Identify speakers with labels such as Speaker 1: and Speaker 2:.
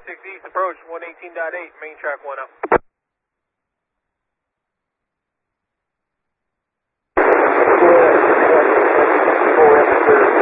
Speaker 1: 6 East approach, 118.8, main track 1 up.